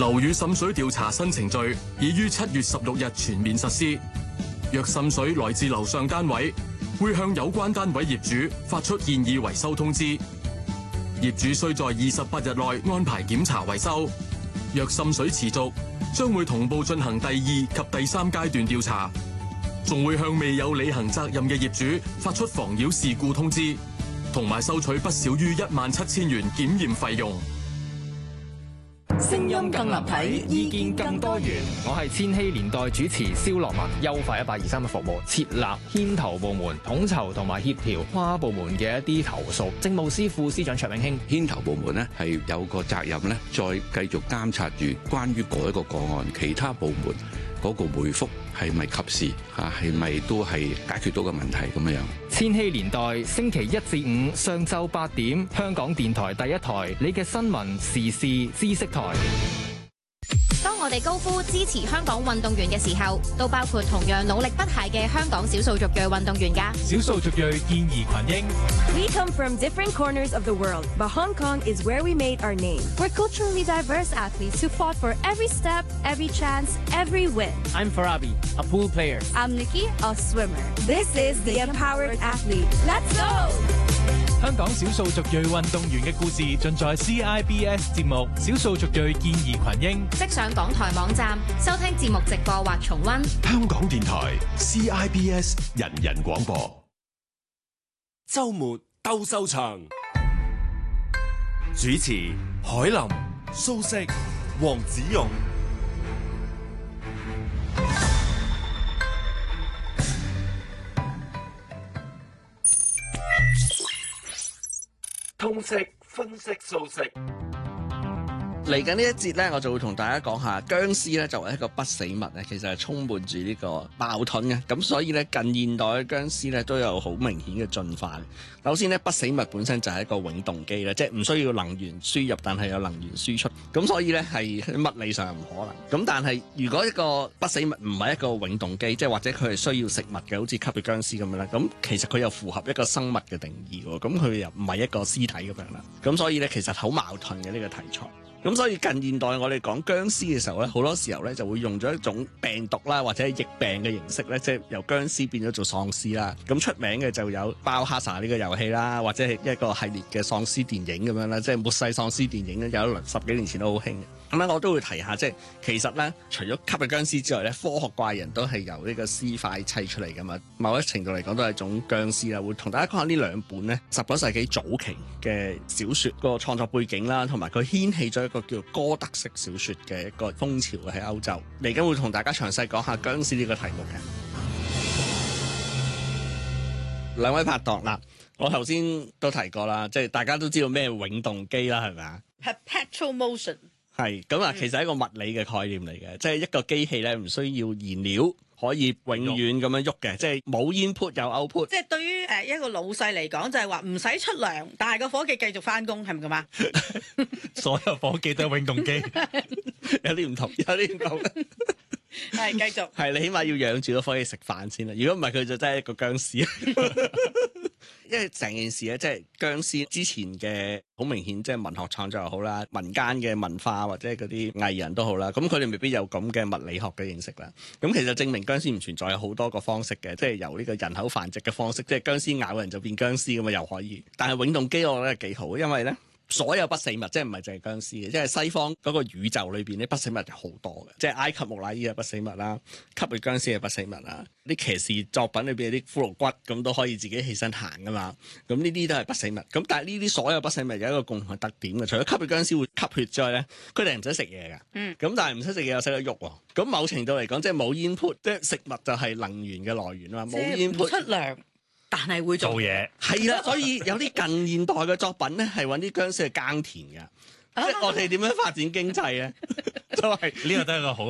樓宇滲水調查新程序已於7月16日全面實施。若滲水來自樓上單位，會向有關單位業主發出建議維修通知。業主須在28日內安排檢查維修。若滲水持續，將會同步進行第2及第3階段調查，仲會向未有履行責任嘅業主發出妨擾事故通知，同埋收取不少於17000元檢驗費用。 聲音更立體，意見更多元。 我係千禧年代主持蕭樂文。優化1823嘅服務，設立牽頭部門，統籌同埋協調跨部門嘅一啲投訴。政務司副司長卓永興， 牽頭部門呢係有個責任呢，再繼續監察住關於嗰一個個案，其他部門嗰個回覆係咪及時嚇，係咪都係解決到個問題咁樣。 千禧年代星期1至5上晝8點，香港電台第一台，你嘅新聞時事知識台。 當我哋高呼支持香港運動員嘅時候，都包括同樣努力不懈嘅香港少數族裔運動員㗎。 少數族裔健兒群英。 We come from different corners of the world, but Hong Kong is where we made our name. We're culturally diverse athletes who fought for every step, every chance, every win. I'm Farabi, a pool player. I'm Nikki, a swimmer. This is the Empowered Athlete. Let's go! 香港少數族裔運動員嘅故事盡在 CIBS 節目《少數族裔健兒群英》。 即上港台網站收聽節目直播或重溫。 香港電台 CIBS 人人廣播。 週末鬥獸場，主持海林、蘇軾、黃子勇。通識分析蘇軾。 嚟緊呢一節咧，我就會同大家講下僵屍咧作為一個不死物咧，其實係充滿住呢個矛盾嘅。咁所以咧，近現代嘅僵屍咧都有好明顯嘅進化。首先咧，不死物本身就係一個永動機啦，即係唔需要能源輸入，但係有能源輸出。咁所以咧係物理上唔可能。咁但係如果一個不死物唔係一個永動機，即係或者佢係需要食物嘅，好似吸血僵屍咁樣啦。咁其實佢又符合一個生物嘅定義喎。咁佢又唔係一個屍體咁樣啦。咁所以咧，其實好矛盾嘅呢個題材。咁所以近現代我哋講僵屍嘅時候咧，好多時候咧就會用咗一種病毒啦，或者係疫病嘅形式咧，即係由僵屍變咗做喪屍啦。咁出名嘅就有包哈薩呢個遊戲啦，或者係一個系列嘅喪屍電影咁樣啦，即係末世喪屍電影咧，有一輪10幾年前都好興嘅。咁咧我都會提下，即係其實咧，除咗吸血僵屍之外咧，科學怪人都係由呢個屍塊砌出嚟噶嘛。某一程度嚟講都係一種僵屍啦。會同大家講下呢兩本咧19世紀早期嘅小説個創作背景啦，同埋佢掀起咗一個叫哥德式小説嘅一個風潮喺歐洲。嚟緊會同大家詳細講下僵屍呢個題目嘅。兩位拍檔啦，我頭先都提過啦，即係大家都知道咩永動機啦，係咪啊？ Perpetual motion 係咁啊，其實係一個物理嘅概念嚟嘅，即係一個機器咧唔需要燃料，可以永遠咁樣喐嘅，即係冇 input 有 output。 即係對於一個老細嚟講，就係話唔使出糧，但係個伙計繼續翻工，係咪咁啊？ 所有伙計都係永動機， 有啲唔同，有啲唔同。 係繼續。 係你起碼要養住個伙計食飯先啦，如果唔係佢就真係一個僵屍。因為成件事咧，即係僵屍之前嘅好明顯，即係文學創作又好啦，民間嘅文化或者嗰啲藝人都好啦，咁佢哋未必有咁嘅物理學嘅認識啦。咁其實證明僵屍唔存在有好多個方式嘅，即係由呢個人口繁殖嘅方式，即係僵屍咬人就變僵屍咁啊，又可以。但係永動機我覺得幾好，因為咧。所有不死物即係唔係淨係僵屍嘅，即係西方嗰個宇宙裏邊咧不死物就好多嘅，即係埃及木乃伊嘅不死物啦，吸血僵屍嘅不死物啦，啲騎士作品裏邊啲骷髏骨咁都可以自己起身行噶嘛，咁呢啲都係不死物。咁但係呢啲所有不死物有一個共同特點嘅，除咗吸血僵屍會吸血之外咧，佢哋唔使食嘢㗎。咁但係唔使食嘢又識得喐喎。咁某程度嚟講，即係冇 input，即係食物就係能源嘅來源啊嘛，冇 input 出糧。但係會做嘢， 係啦，所以有啲近現代嘅作品咧，係揾啲僵屍去耕田嘅，即係我哋點樣發展經濟咧，都係呢個都係一個好